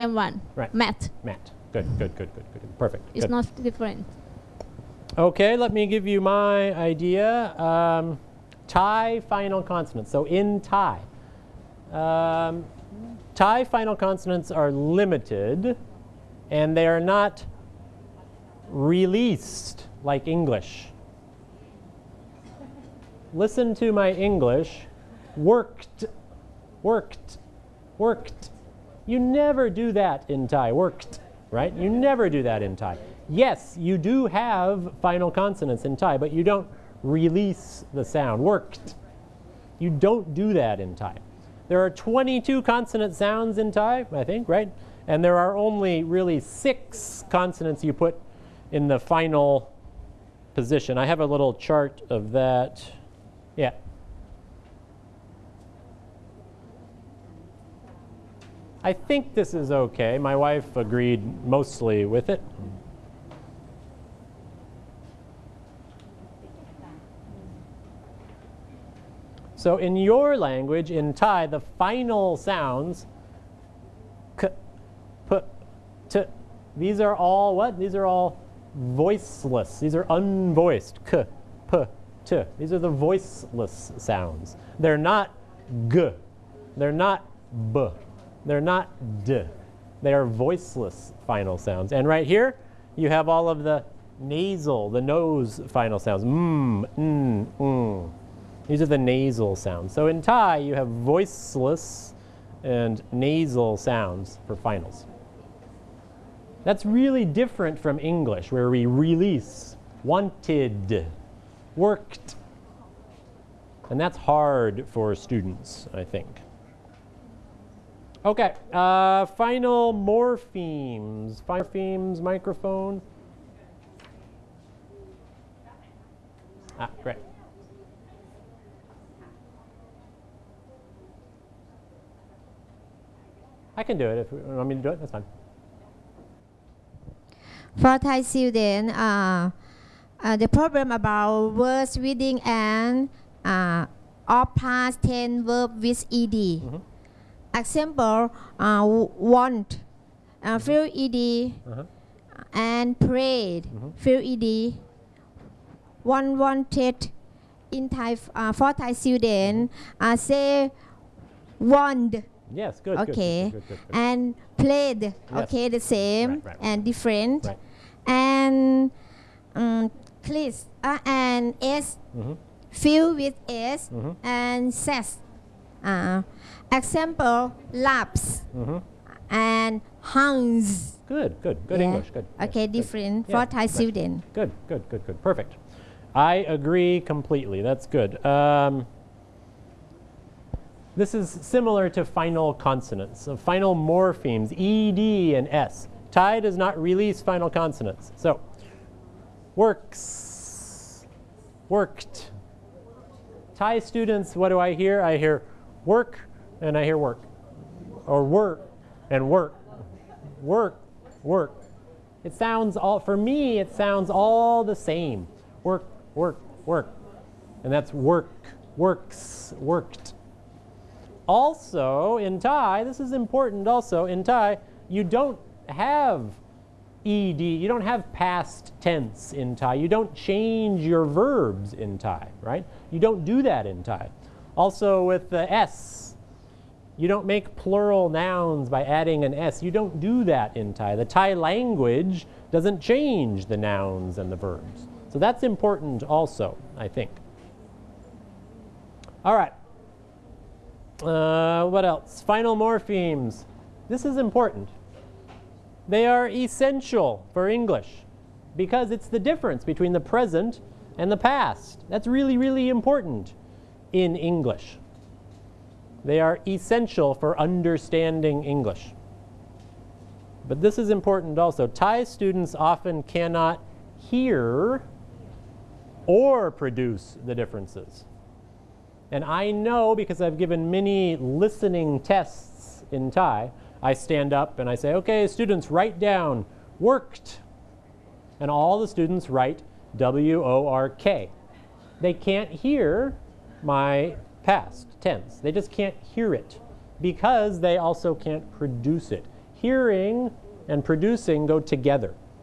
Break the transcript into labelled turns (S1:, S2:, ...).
S1: one.
S2: Right.
S1: Math.
S2: Math. Good. Perfect.
S1: It's
S2: Good.
S1: not different.
S2: Okay, let me give you my idea. Thai final consonants. So in Thai, Thai final consonants are limited and they are not released like English. Listen to my English. Worked, worked, worked. You never do that in Thai. Worked, right? You never do that in Thai. Yes, you do have final consonants in Thai, but you don't release the sound. Worked. You don't do that in Thai. There are 22 consonant sounds in Thai, I think, right? And there are only really 6 consonants you put in the final position. I have a little chart of that. Yeah. I think this is okay. My wife agreed mostly with it. So in your language, in Thai, the final sounds, k, p, t, these are all what? These are all voiceless. These are unvoiced. K, p, t. These are the voiceless sounds. They're not g. They're not b. They're not d. They are voiceless final sounds. And right here, you have all of the nasal, the nose final sounds. These are the nasal sounds. So in Thai, you have voiceless and nasal sounds for finals. That's really different from English, where we release, wanted, worked. And that's hard for students, I think. Okay, final morphemes. Final morphemes, microphone. Great. I can do it if you want me to do it, that's fine.
S3: For Thai students, the problem about words reading and all past tense verb with ed. Example, want, feel ed, and prayed, feel ed. Wanted in Thai, for Thai students, say want.
S2: Yes, good.
S3: Okay,
S2: good.
S3: And played.
S2: Yes.
S3: Okay, the same
S2: Right.
S3: and different.
S2: Right.
S3: And please and s, fill with s and says. Example, laps and hungs.
S2: Good
S3: Yeah.
S2: English, good.
S3: Okay,
S2: Yes,
S3: different
S2: good.
S3: for
S2: Yeah,
S3: Thai
S2: right.
S3: student.
S2: Good, perfect. I agree completely, that's good. This is similar to final consonants, so final morphemes, ed and s. Thai does not release final consonants. So, works, worked. Thai students, what do I hear? I hear work and I hear work. Or work and work. Work, work. It sounds all, for me, it sounds all the same. Work, work, work. And that's work, works, worked. Also, in Thai, this is important also, in Thai, you don't have ed, you don't have past tense in Thai. You don't change your verbs in Thai, right? You don't do that in Thai. Also with the s, you don't make plural nouns by adding an s. You don't do that in Thai. The Thai language doesn't change the nouns and the verbs. So that's important also, I think. All right. What else? Final morphemes. This is important. They are essential for English because it's the difference between the present and the past. That's really, really important in English. They are essential for understanding English. But this is important also. Thai students often cannot hear or produce the differences. And I know because I've given many listening tests in Thai, I stand up and I say, okay, students, write down worked. And all the students write W-O-R-K. They can't hear my past tense. They just can't hear it because they also can't produce it. hearing and producing go together.